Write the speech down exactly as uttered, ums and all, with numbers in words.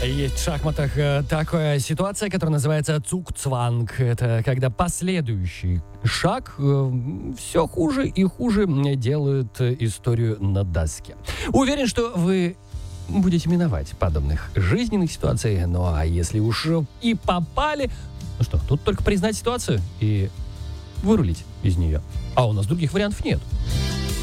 Есть в шахматах э, такая ситуация, которая называется цугцванг. Это когда последующий шаг э, все хуже и хуже делает историю на доске. Уверен, что вы будете миновать подобных жизненных ситуаций. Ну а если уж и попали, ну что, тут только признать ситуацию и вырулить из нее. А у нас других вариантов нет.